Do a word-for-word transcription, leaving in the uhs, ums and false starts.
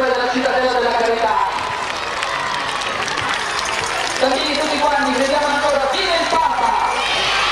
l'amministratore della Cittadella della Carità. Bambini tutti quanti, crediamo